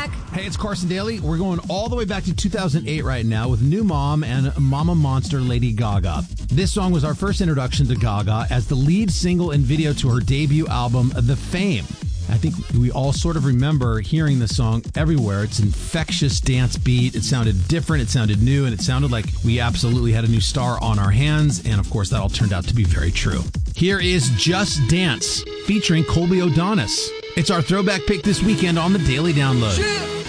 back. Hey, it's Carson Daly. We're going all the way back to 2008 right now with New Mom and Mama Monster Lady Gaga. This song was our first introduction to Gaga as the lead single and video to her debut album, The Fame. I think we all sort of remember hearing the song everywhere. It's an infectious dance beat. It sounded different. It sounded new. And it sounded like we absolutely had a new star on our hands. And of course, that all turned out to be very true. Here is Just Dance featuring Colby O'Donis. It's our throwback pick this weekend on the Daily Download.